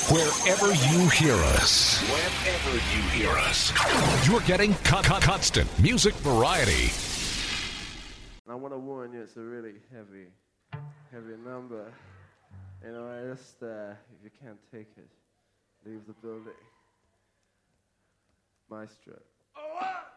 Wherever you hear us, you're getting constant music variety. I want to warn you, it's a really heavy number. You know, I just, if you can't take it, leave the building. Maestro. Oh,